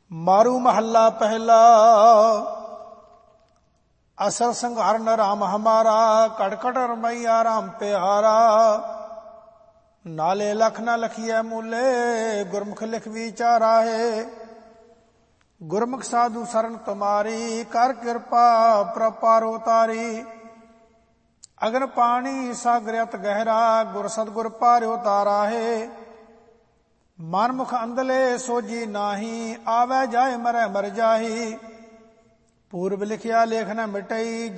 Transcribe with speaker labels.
Speaker 1: मारू महल्ला पहला। असल संघार न राम हमारा, कड़कड़ रमैया राम प्यारा। नाले लख न लखिए मूले, गुरमुख लिख विचारा है। गुरमुख साधु शरण तुम्हारी, कर कृपा प्रपारो तारी। अगन पानी सागरत गहरा, गुर सतगुर पार्यो तारा है। मनमुख अंधले सोजी नाही, आवे जाए मरै मर जाही। पूर्व लिखिया लेख न मिटई,